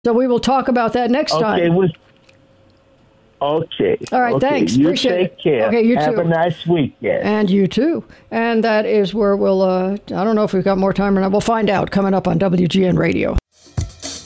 So we will talk about that next time. Okay. All right, thanks. You Appreciate take care. Okay, you too. Have a nice weekend. And you too. And that is where we'll, I don't know if we've got more time or not. We'll find out coming up on WGN Radio.